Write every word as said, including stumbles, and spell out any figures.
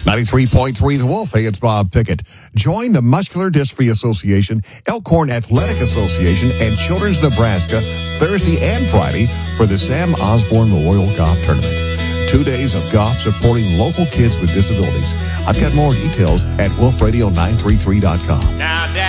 ninety-three point three The Wolf. Hey, it's Bob Pickett. Join the Muscular Dystrophy Association, Elkhorn Athletic Association, and Children's Nebraska Thursday and Friday for the Sam Osborne Memorial Golf Tournament. Two days of golf supporting local kids with disabilities. I've got more details at wolf radio nine three three dot com. Now,